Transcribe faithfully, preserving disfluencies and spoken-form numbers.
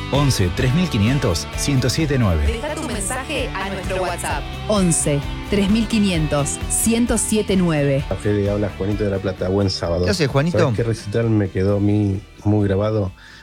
once tres mil quinientos ciento siete nueve. Deja tu mensaje a nuestro WhatsApp. once tres mil quinientos ciento siete nueve. Fede, habla Juanito de la Plata. Buen sábado. ¿Qué haces, Juanito? ¿Sabés qué recital me quedó a mí muy grabado?